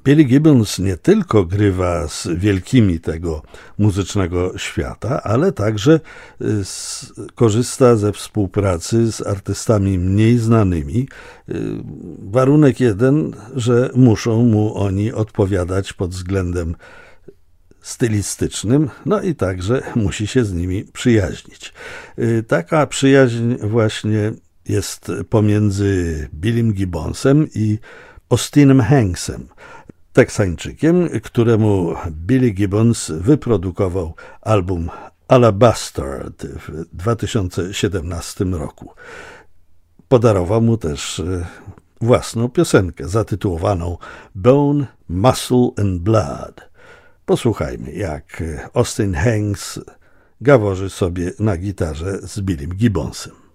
Billy Gibbons nie tylko grywa z wielkimi tego muzycznego świata, ale także korzysta ze współpracy z artystami mniej znanymi. Warunek jeden, że muszą mu oni odpowiadać pod względem stylistycznym, no i także musi się z nimi przyjaźnić. Taka przyjaźń właśnie jest pomiędzy Billym Gibbonsem i Austinem Hanksem, Teksańczykiem, któremu Billy Gibbons wyprodukował album Alabaster w 2017 roku. Podarował mu też własną piosenkę zatytułowaną Bone, Muscle and Blood. Posłuchajmy, jak Austin Hanks gaworzy sobie na gitarze z Billym Gibbonsem.